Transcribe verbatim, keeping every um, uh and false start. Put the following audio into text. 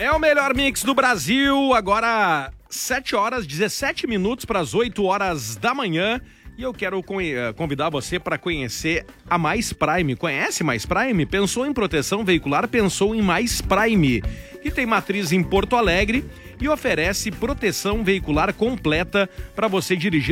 É o melhor mix do Brasil, agora sete horas, dezessete minutos para as oito horas da manhã. E eu quero convidar você para conhecer a Mais Prime. Conhece Mais Prime? Pensou em proteção veicular? Pensou em Mais Prime, que tem matriz em Porto Alegre e oferece proteção veicular completa para você dirigir